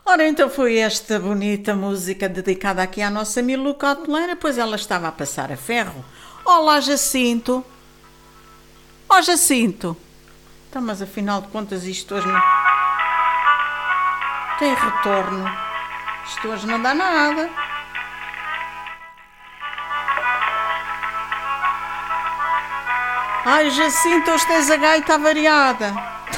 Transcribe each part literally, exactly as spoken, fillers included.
Ora, então foi esta bonita música dedicada aqui à nossa Miluca hoteleira, pois ela estava a passar a ferro. Olá, Jacinto. Ó, oh, Jacinto. Então, mas afinal de contas isto hoje não tem retorno. Isto hoje não dá nada. Ai, Jacinto, hoje tens a gaita variada.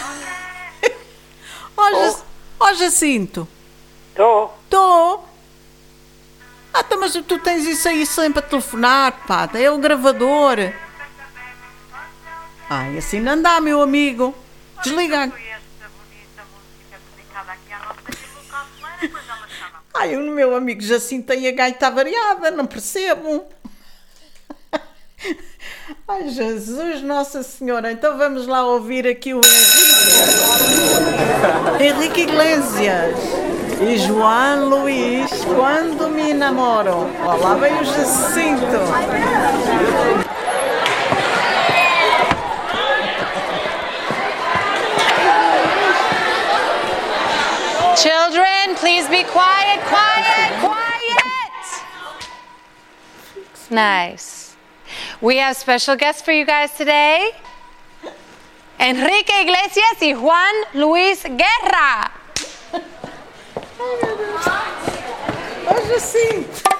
Ó, oh, Jac... oh, Jacinto. Estou. Estou. Ah, então, mas tu tens isso aí sempre a telefonar, pá. É o gravador. Ai, assim não dá, meu amigo. Desliga. Ai, o meu amigo Jacinto tem a gaita variada, não percebo. Ai, Jesus, Nossa Senhora. Então vamos lá ouvir aqui o Henrique, Henrique Iglesias e João Luís, Quando Me Namoro. Olá, vem o Jacinto. Children, please be quiet, quiet, quiet. Nice. We have special guests for you guys today. Enrique Iglesias y Juan Luis Guerra. Hoje sim.